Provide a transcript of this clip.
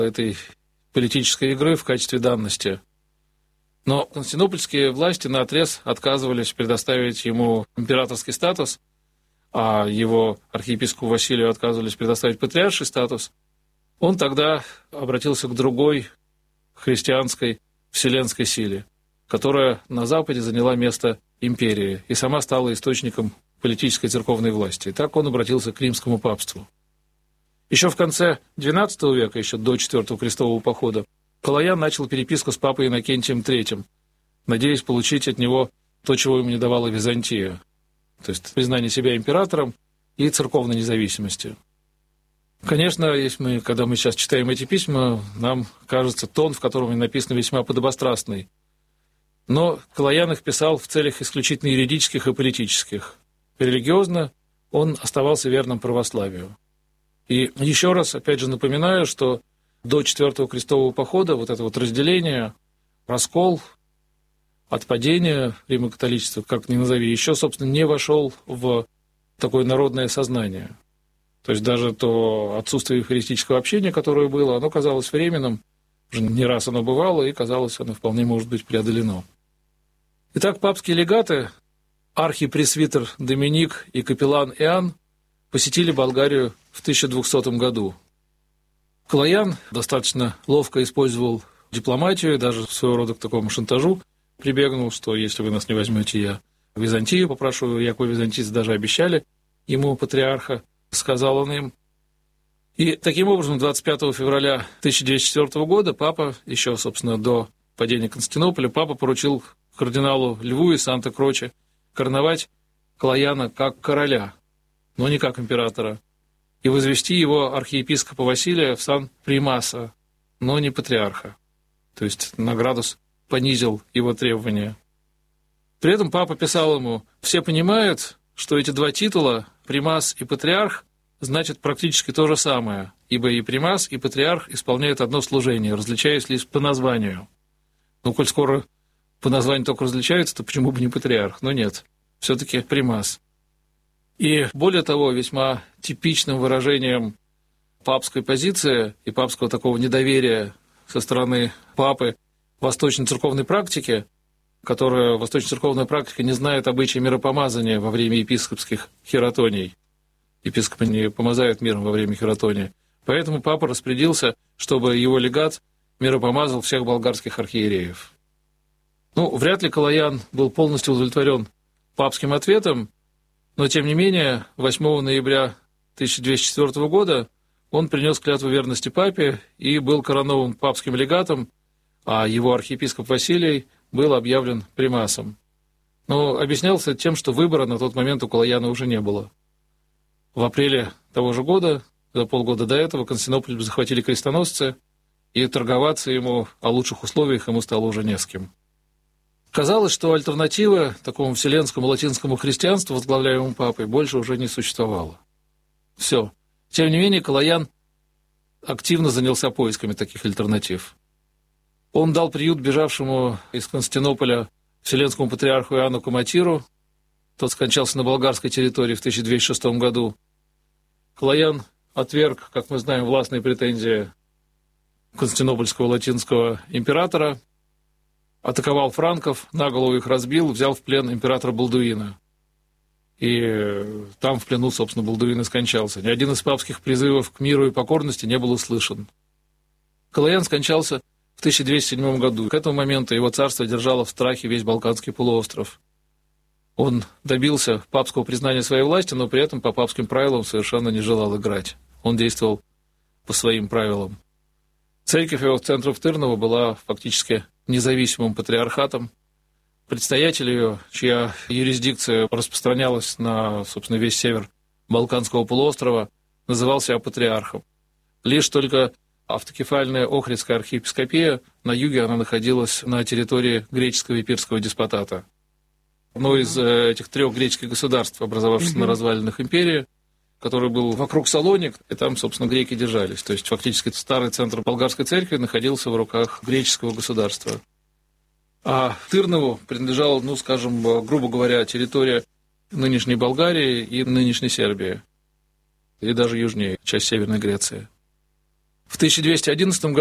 этой политической игры в качестве данности. Но константинопольские власти наотрез отказывались предоставить ему императорский статус, а его архиепископу Василию отказывались предоставить патриарший статус. Он тогда обратился к другой христианской вселенской силе, которая на Западе заняла место империи и сама стала источником политической церковной власти. И так он обратился к римскому папству. Еще в конце XII века, еще до IV крестового похода, Калаян начал переписку с папой Иннокентием III, надеясь получить от него то, чего ему не давала Византия, то есть признание себя императором и церковной независимости. Конечно, когда мы сейчас читаем эти письма, нам кажется тон, в котором они написаны, весьма подобострастный. Но Калаян их писал в целях исключительно юридических и политических. Религиозно он оставался верным православию. И еще раз, опять же, напоминаю, что до IV крестового похода вот это вот разделение, раскол, отпадение римокатоличества, как ни назови, еще, собственно, не вошел в такое народное сознание. То есть даже то отсутствие евхаристического общения, которое было, оно казалось временным, уже не раз оно бывало, и казалось, оно вполне может быть преодолено. Итак, папские легаты, архипресвитер Доминик и капеллан Иоанн, посетили Болгарию в 1200 году. Калаян достаточно ловко использовал дипломатию, даже своего рода к такому шантажу прибегнул, что если вы нас не возьмете, я в Византию попрошу. Яков византийцы даже обещали ему патриарха, сказал он им. И таким образом 25 февраля 1204 года папа, еще, собственно, до падения Константинополя, папа поручил кардиналу Льву и Санта-Кроче короновать Калаяна как короля, но не как императора, и возвести его архиепископа Василия в сан примаса, но не патриарха. То есть на градус понизил его требования. При этом папа писал ему: «Все понимают, что эти два титула, примас и патриарх, значат практически то же самое, ибо и примас, и патриарх исполняют одно служение, различаясь лишь по названию». Ну, коль скоро по названию только различаются, то почему бы не патриарх? Но нет, все-таки примас. И более того, весьма типичным выражением папской позиции и папского такого недоверия со стороны папы восточно-церковной практике, которая восточно-церковная практика не знает обычая миропомазания во время епископских хиротоний. Епископы не помазают миром во время хиротония. Поэтому папа распорядился, чтобы его легат миропомазал всех болгарских архиереев. Ну, вряд ли Калаян был полностью удовлетворен папским ответом, но, тем не менее, 8 ноября 1204 года он принес клятву верности папе и был коронован папским легатом, а его архиепископ Василий был объявлен примасом. Но объяснялся тем, что выбора на тот момент у Калаяна уже не было. В апреле того же года, за полгода до этого, Константинополь захватили крестоносцы, и торговаться ему о лучших условиях ему стало уже не с кем. Казалось, что альтернативы такому вселенскому латинскому христианству, возглавляемому папой, больше уже не существовало. Все. Тем не менее, Калаян активно занялся поисками таких альтернатив. Он дал приют бежавшему из Константинополя вселенскому патриарху Иоанну Коматиру. Тот скончался на болгарской территории в 1206 году. Калаян отверг, как мы знаем, властные претензии константинопольского латинского императора, атаковал франков, наголову их разбил, взял в плен императора Балдуина. И там в плену, собственно, Балдуин и скончался. Ни один из папских призывов к миру и покорности не был услышан. Калаян скончался в 1207 году. К этому моменту его царство держало в страхе весь Балканский полуостров. Он добился папского признания своей власти, но при этом по папским правилам совершенно не желал играть. Он действовал по своим правилам. Церковь его центра Тырново была фактически независимым патриархатом. Предстоятель ее, чья юрисдикция распространялась на, собственно, весь север Балканского полуострова, назывался себя патриархом. Лишь только автокефальная Охридская архиепископия на юге, она находилась на территории греческого епирского деспотата. Одно из этих трех греческих государств, образовавшихся на развалинах империи, который был вокруг Салоник, и там, собственно, греки держались. То есть фактически старый центр болгарской церкви находился в руках греческого государства. А Тырнову принадлежала, ну, скажем, грубо говоря, территория нынешней Болгарии и нынешней Сербии, и даже южнее, часть Северной Греции. В 1211